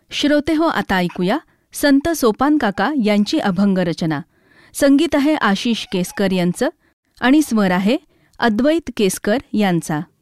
श्रोते हो, आता ऐकूया संत सोपान काका यांची अभंग रचना. संगीत आहे आशिष केसकर यांचं आणि स्वर आहे अद्वैत केसकर यांचा.